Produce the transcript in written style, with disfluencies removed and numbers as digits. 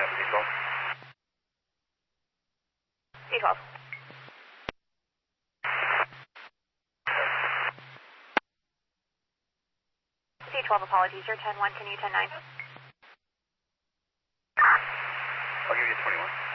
C12. C12, apologies. You're 10-1. Can you 10-9? I'll give you 21.